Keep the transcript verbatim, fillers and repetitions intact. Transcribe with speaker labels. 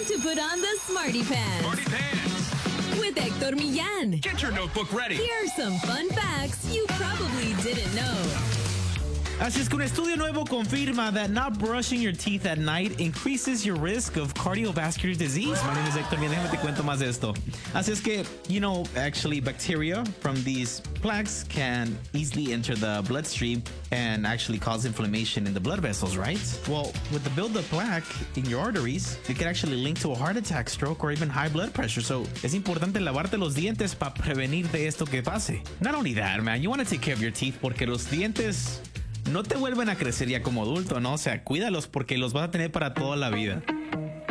Speaker 1: time to put on the Smarty Pants.
Speaker 2: Smarty Pants.
Speaker 1: With Hector Millán.
Speaker 2: Get your notebook ready.
Speaker 1: Here are some fun facts you probably didn't know.
Speaker 3: Así es que un estudio nuevo confirma that not brushing your teeth at night increases your risk of cardiovascular disease. My name is Hector Millán. Déjame te cuento más de esto. Así es que, you know, actually bacteria from these plaques can easily enter the bloodstream and actually cause inflammation in the blood vessels, right? Well, with the buildup plaque in your arteries, it can actually link to a heart attack, stroke, or even high blood pressure. So, es importante lavarte los dientes para prevenir de esto que pase. Not only that, man, you want to take care of your teeth porque los dientes no te vuelven a crecer ya como adulto, ¿no? O sea, cuídalos porque los vas a tener para toda la vida.